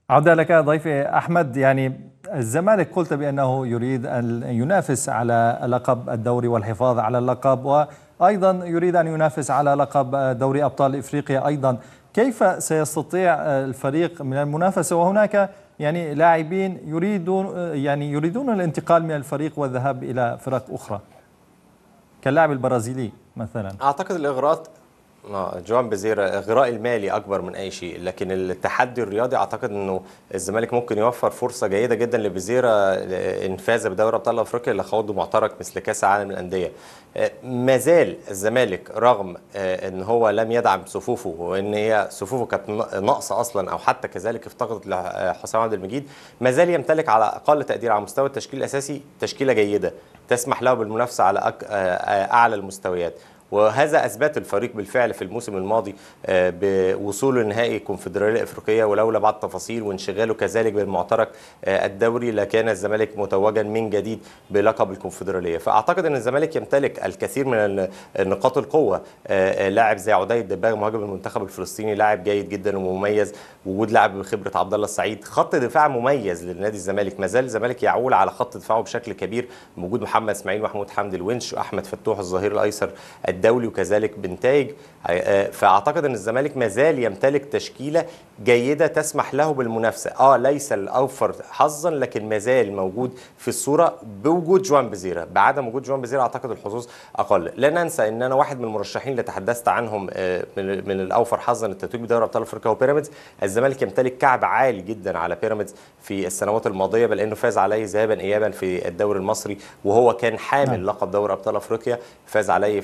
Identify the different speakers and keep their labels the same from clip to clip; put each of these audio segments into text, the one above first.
Speaker 1: عودة لك ضيفي أحمد. يعني الزمالك قلت بأنه يريد أن ينافس على لقب الدوري والحفاظ على اللقب، وأيضا يريد أن ينافس على لقب دوري أبطال إفريقيا أيضا. كيف سيستطيع الفريق من المنافسة وهناك يعني لاعبين يريدون الانتقال من الفريق والذهاب إلى فرق أخرى كاللاعب البرازيلي مثلا؟
Speaker 2: اعتقد الاغراء جوان بيزيرا اغراء المالي اكبر من اي شيء، لكن التحدي الرياضي اعتقد انه الزمالك ممكن يوفر فرصه جيده جدا لبيزيرا ان فاز بدوري ابطال افريقيا لخوض معترك مثل كاس العالم للانديه. ما زال الزمالك رغم ان هو لم يدعم صفوفه وان هي صفوفه كانت ناقصه اصلا او حتى كذلك افتقدت لحسام عبد المجيد، ما زال يمتلك على اقل تقدير على مستوى التشكيل الاساسي تشكيله جيده تسمح له بالمنافسه على اعلى المستويات. وهذا اثبت الفريق بالفعل في الموسم الماضي بوصوله لنهائي الكونفدراليه الافريقيه، ولولا بعض التفاصيل وانشغاله كذلك بالمعترك الدوري لكان الزمالك متوجا من جديد بلقب الكونفدراليه. فاعتقد ان الزمالك يمتلك الكثير من نقاط القوه. لاعب زي عدي الدباغ مهاجم المنتخب الفلسطيني لاعب جيد جدا ومميز، وجود لاعب بخبره عبد الله السعيد، خط دفاع مميز للنادي الزمالك. ما زال الزمالك يعول على خط دفاعه بشكل كبير بوجود محمد اسماعيل ومحمود حمدي الونش واحمد فتوح الظهير الايسر الدولي وكذلك بنتايج. فاعتقد ان الزمالك ما زال يمتلك تشكيله جيده تسمح له بالمنافسه، ليس الاوفر حظا لكن ما زال موجود في الصوره بوجود جوان بيزيرا. بعدم وجود جوان بيزيرا اعتقد الحظوظ اقل. لا ننسى ان انا واحد من المرشحين اللي تحدثت عنهم من الاوفر حظا للتتويج بدوري ابطال افريقيا هو بيراميدز. الزمالك يمتلك كعب عالي جدا على بيراميدز في السنوات الماضيه، بل انه فاز عليه ذهابا ايابا في الدوري المصري وهو كان حامل لقب دوري ابطال افريقيا، فاز عليه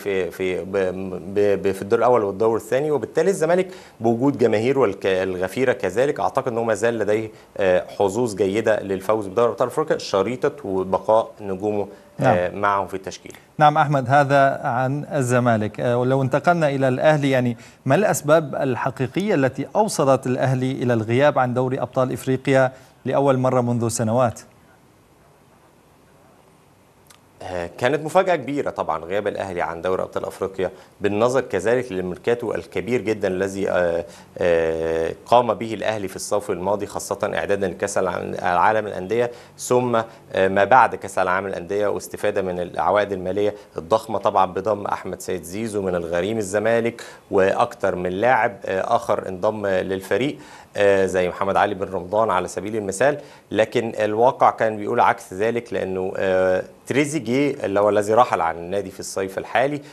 Speaker 2: في الدور الاول والدور الثاني. وبالتالي الزمالك بوجود جماهيره الغفيره كذلك اعتقد انه ما زال لديه حظوظ جيده للفوز بدوري ابطال افريقيا شريطه وبقاء نجومه معه في التشكيل.
Speaker 1: نعم أحمد، هذا عن الزمالك. ولو انتقلنا إلى الأهلي، يعني ما الأسباب الحقيقية التي أوصلت الأهلي إلى الغياب عن دوري أبطال إفريقيا لأول مرة منذ سنوات؟
Speaker 2: كانت مفاجأة كبيرة طبعا غياب الأهلي عن دوري أبطال أفريقيا، بالنظر كذلك للميركاتو الكبير جدا الذي قام به الأهلي في الصيف الماضي، خاصة إعدادا لكأس العالم للأندية ثم ما بعد كأس العالم للأندية، واستفادة من العوائد المالية الضخمة طبعا بضم أحمد سيد زيزو من الغريم الزمالك وأكثر من لاعب آخر انضم للفريق زي محمد علي بن رمضان على سبيل المثال. لكن الواقع كان بيقول عكس ذلك، لأنه تريزيجيه اللي هو الذي رحل عن النادي في الصيف الحالي